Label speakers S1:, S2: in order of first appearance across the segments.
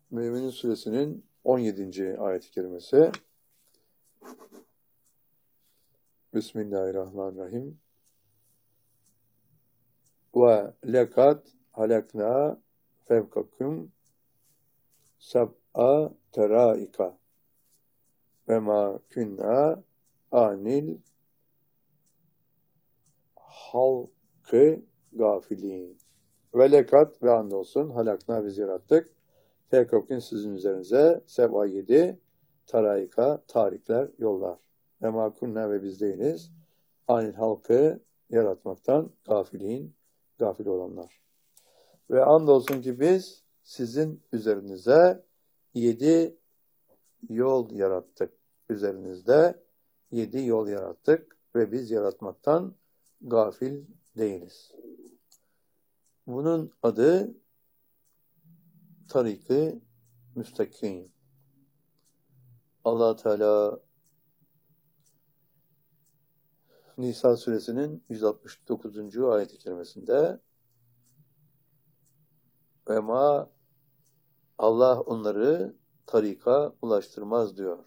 S1: Mü'minin suresinin 17. ayet-i kerimesi. Bismillahirrahmanirrahim. Ve lekad halakna fevkakum sab'a teraika ve ma kunna anil halkı gafilin. Ve lekad ve andolsun halakna biz yarattık. Fevkakum sizin üzerinize seb'a 7 teraika tarikler yollar. Ve ma kunna ve biz değiliz. Anil halkı yaratmaktan gafil olanlar. Ve andolsun ki biz sizin üzerinize 7 yol yarattık. Üzerinizde 7 yol yarattık ve biz yaratmaktan gafil değiliz. Bunun adı tarik-ı müstakim. Allah Teala Nisa suresinin 169. ayet-i kerimesinde ve ma Allah onları tarika ulaştırmaz diyor.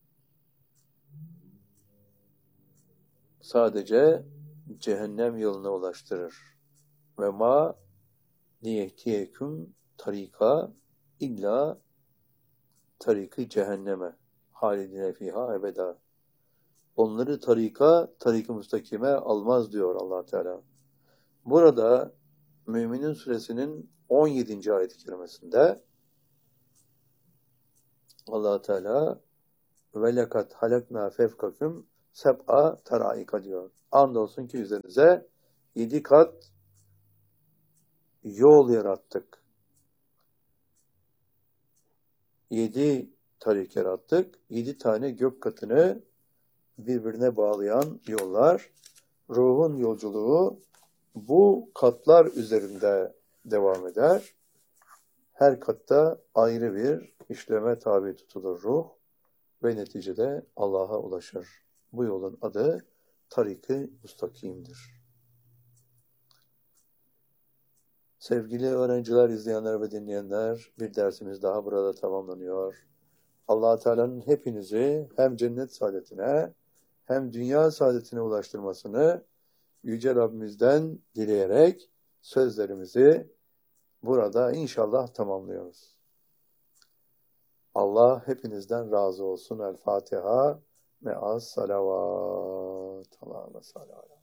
S1: Sadece cehennem yoluna ulaştırır. Ve ma niyehtiyeküm tarika illa tariki cehenneme halidine fiha ebeda. Onları tarik-ı müstakime almaz diyor Allah Teala. Burada Müminin suresinin 17. ayet-i kerimesinde Allah Teala ve lekad halakna fevkakum seb'a teraika diyor. Andolsun ki üzerinize 7 kat yol yarattık. 7 tarik yarattık. 7 tane gök katını birbirine bağlayan yollar. Ruhun yolculuğu bu katlar üzerinde devam eder. Her katta ayrı bir işleme tabi tutulur ruh ve neticede Allah'a ulaşır. Bu yolun adı tarik-ı müstakimdir. Sevgili öğrenciler, izleyenler ve dinleyenler, bir dersimiz daha burada tamamlanıyor. Allah Teala'nın hepinizi hem cennet saadetine hem dünya saadetine ulaştırmasını Yüce Rabbimizden dileyerek sözlerimizi burada inşallah tamamlıyoruz. Allah hepinizden razı olsun. El Fatiha me'as salavat. Allah'a sallallahu